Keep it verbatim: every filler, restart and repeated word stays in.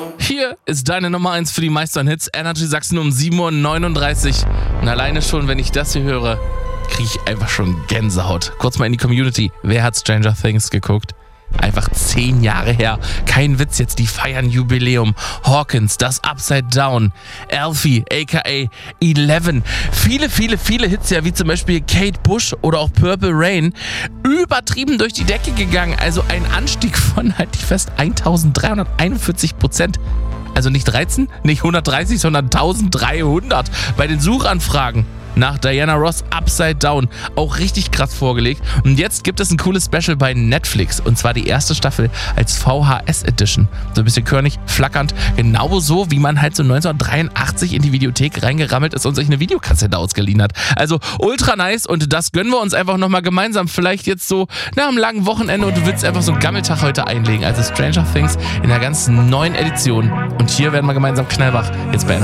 Hier ist deine Nummer eins für die meisten Hits. Energy Sachsen um sieben Uhr neununddreißig. Und alleine schon, wenn ich das hier höre, kriege ich einfach schon Gänsehaut. Kurz mal in die Community. Wer hat Stranger Things geguckt? Einfach zehn Jahre her. Kein Witz jetzt, die feiern Jubiläum. Hawkins, das Upside Down, Alfie, aka Eleven. Viele, viele, viele Hits ja, wie zum Beispiel Kate Bush oder auch Purple Rain. Übertrieben durch die Decke gegangen. Also ein Anstieg von, halt ich fest, eintausenddreihunderteinundvierzig Prozent. Also nicht dreizehn, nicht hundertdreißig, sondern eintausenddreihundert bei den Suchanfragen nach Diana Ross Upside Down. Auch richtig krass vorgelegt. Und jetzt gibt es ein cooles Special bei Netflix. Und zwar die erste Staffel als V H S Edition. So ein bisschen körnig, flackernd. Genauso wie man halt so neunzehnhundertdreiundachtzig in die Videothek reingerammelt ist und sich eine Videokassette ausgeliehen hat. Also ultra nice und das gönnen wir uns einfach nochmal gemeinsam. Vielleicht jetzt so nach einem langen Wochenende und du willst einfach so einen Gammeltag heute einlegen. Also Stranger Things in der ganz neuen Edition. Und hier werden wir gemeinsam knallwach. Jetzt bei